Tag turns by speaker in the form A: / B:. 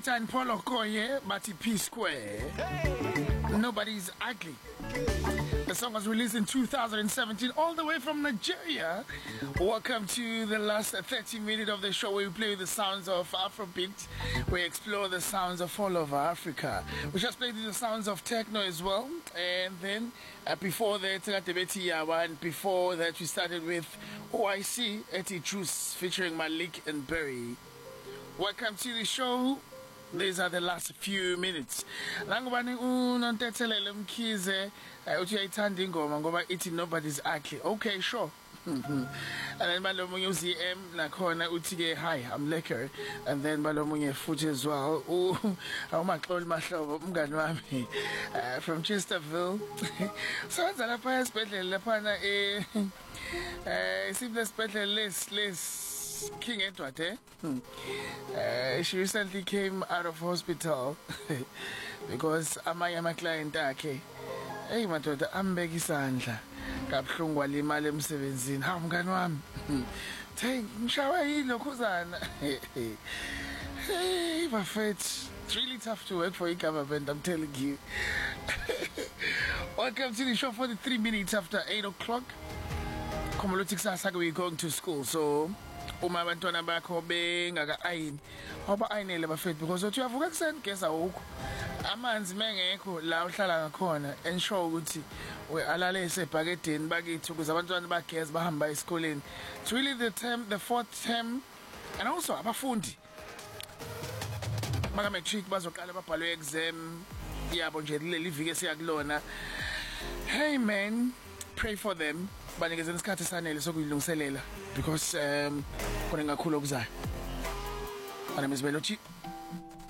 A: Captain Polo Koye, Bati P Square. Nobody's ugly. The song was released in 2017 all the way from Nigeria. Welcome to the last 30 minutes of the show where we play the sounds of Afrobeat. We explore the sounds of all over Africa. We just played the sounds of techno as well. And then before that, and before that we started with OIC, Eti Truce featuring Malik and Berry. Welcome to the show. These are the last few minutes. Langubani unontethelele mkhize uthi uyayithanda ingoma ngoba ithi nobody's ugly. Okay, sure. And then balomunye uZM nakhona uthi ke hi, I'm Lekker. And then balomunye futhi as well. Awumaxoli mahlobo umngani wami from Chesterville. So wenza lapha esibhedlela lapha simple esibhedlela les King Edward, she recently came out of hospital because amanye client akhe hey madoda ambeka isandla kabuhlungu walimala emsebenzini. Ha mngani wami hey ngishawa yilokhuzana hey bafethu, it's really tough to work for a government, I'm telling you. Welcome to the show for the 3 minutes after 8 o'clock. Komolotics asake we're going to school, so uma abantwana bakho bengaka ayini awuba ayinele bafethu because uthi uyavuka kuseni gesa ukho amanzi mengekho la uhlala ngakhona ensure ukuthi alale esebhakedeni bakithi ukuze abantwana bageza bahamba esikoleni. It's really the fourth term, and also abafundi baka matric bazoqala babhalwe exam yabo nje leli viki esiyakulona. Hey man, pray for them. Banikeze isikhathi sanele sokuyilungiselela because kunengakhulu okuzayo. My name is Melochi.